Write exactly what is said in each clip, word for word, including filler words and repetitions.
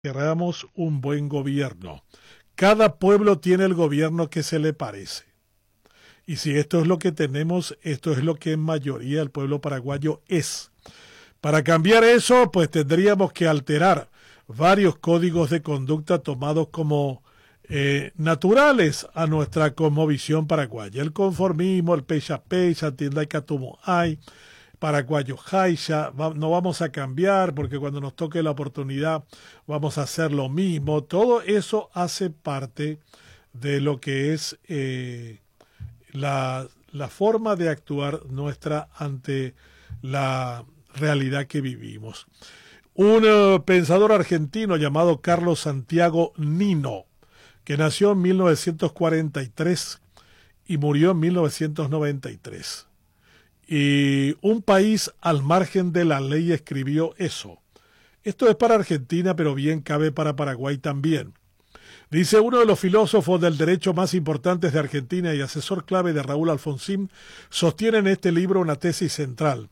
queramos un buen gobierno. Cada pueblo tiene el gobierno que se le parece. Y si esto es lo que tenemos, esto es lo que en mayoría el pueblo paraguayo es. Para cambiar eso, pues tendríamos que alterar varios códigos de conducta tomados como eh, naturales a nuestra cosmovisión paraguaya. El conformismo, el pecha pecha, tienda y catumo hay, paraguayo jaixa, va, no vamos a cambiar porque cuando nos toque la oportunidad vamos a hacer lo mismo. Todo eso hace parte de lo que es eh, la, la forma de actuar nuestra ante la realidad que vivimos. Un uh, pensador argentino llamado Carlos Santiago Nino, que nació en mil novecientos cuarenta y tres y murió en mil novecientos noventa y tres. Y un país al margen de la ley escribió eso. Esto es para Argentina, pero bien cabe para Paraguay también. Dice uno de los filósofos del derecho más importantes de Argentina y asesor clave de Raúl Alfonsín, sostiene en este libro una tesis central.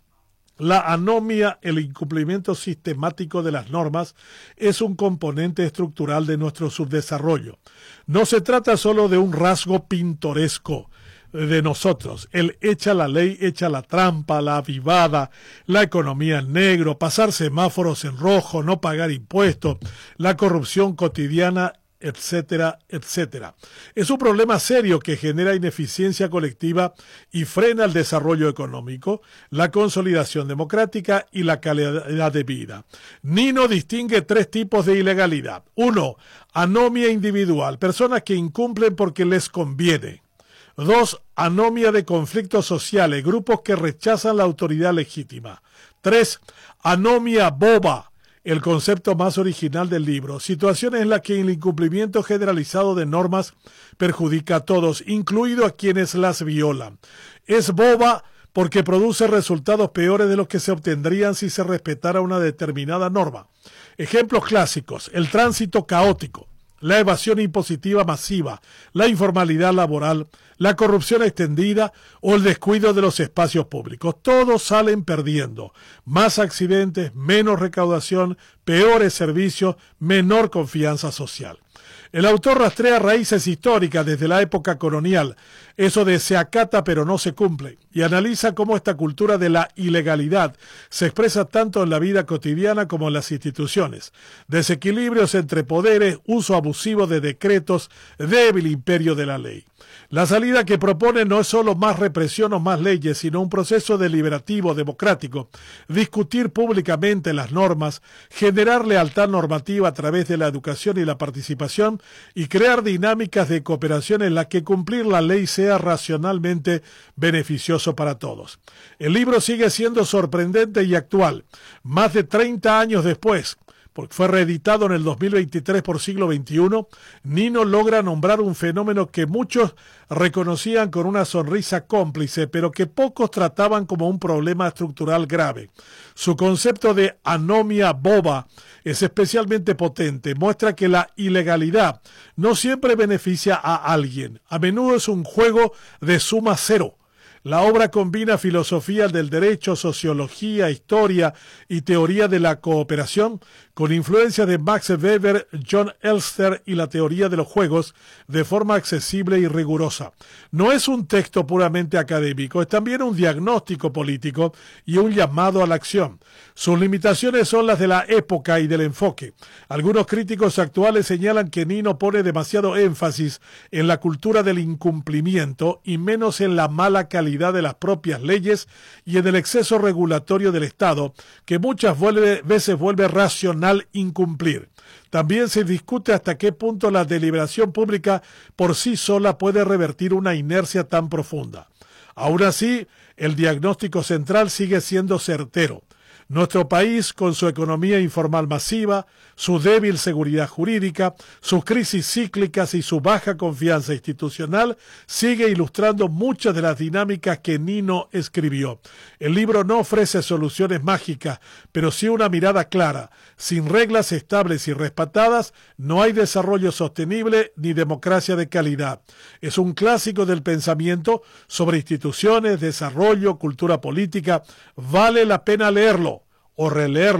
La anomia, el incumplimiento sistemático de las normas, es un componente estructural de nuestro subdesarrollo. No se trata solo de un rasgo pintoresco de nosotros, el echa la ley, echa la trampa, la avivada, la economía en negro, pasar semáforos en rojo, no pagar impuestos, la corrupción cotidiana, etcétera, etcétera. Es un problema serio que genera ineficiencia colectiva y frena el desarrollo económico, la consolidación democrática y la calidad de vida. Nino distingue tres tipos de ilegalidad. Uno, anomia individual, personas que incumplen porque les conviene. Dos, anomia de conflictos sociales, grupos que rechazan la autoridad legítima. Tres, anomia boba, el concepto más original del libro, situaciones en las que el incumplimiento generalizado de normas perjudica a todos, incluido a quienes las violan. Es boba porque produce resultados peores de los que se obtendrían si se respetara una determinada norma. Ejemplos clásicos: el tránsito caótico, la evasión impositiva masiva, la informalidad laboral, la corrupción extendida o el descuido de los espacios públicos. Todos salen perdiendo. Más accidentes, menos recaudación, peores servicios, menor confianza social. El autor rastrea raíces históricas desde la época colonial, eso de se acata pero no se cumple, y analiza cómo esta cultura de la ilegalidad se expresa tanto en la vida cotidiana como en las instituciones. Desequilibrios entre poderes, uso abusivo de decretos, débil imperio de la ley. La salida que propone no es solo más represión o más leyes, sino un proceso deliberativo, democrático, discutir públicamente las normas, generar lealtad normativa a través de la educación y la participación y crear dinámicas de cooperación en las que cumplir la ley sea racionalmente beneficioso para todos. El libro sigue siendo sorprendente y actual, más de treinta años después. Porque fue reeditado en el dos mil veintitrés por Siglo veintiuno, Nino logra nombrar un fenómeno que muchos reconocían con una sonrisa cómplice, pero que pocos trataban como un problema estructural grave. Su concepto de anomia boba es especialmente potente. Muestra que la ilegalidad no siempre beneficia a alguien. A menudo es un juego de suma cero. La obra combina filosofía del derecho, sociología, historia y teoría de la cooperación con influencias de Max Weber, John Elster y la teoría de los juegos de forma accesible y rigurosa. No es un texto puramente académico, es también un diagnóstico político y un llamado a la acción. Sus limitaciones son las de la época y del enfoque. Algunos críticos actuales señalan que Nino pone demasiado énfasis en la cultura del incumplimiento y menos en la mala calidad de las propias leyes y en el exceso regulatorio del Estado, que muchas vuelve, veces vuelve racional incumplir. También se discute hasta qué punto la deliberación pública por sí sola puede revertir una inercia tan profunda. Aún así, el diagnóstico central sigue siendo certero. Nuestro país, con su economía informal masiva, su débil seguridad jurídica, sus crisis cíclicas y su baja confianza institucional, sigue ilustrando muchas de las dinámicas que Nino escribió. El libro no ofrece soluciones mágicas, pero sí una mirada clara. Sin reglas estables y respetadas, no hay desarrollo sostenible ni democracia de calidad. Es un clásico del pensamiento sobre instituciones, desarrollo, cultura política. Vale la pena leerlo o releerlo.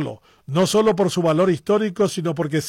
no solo por su valor histórico, sino porque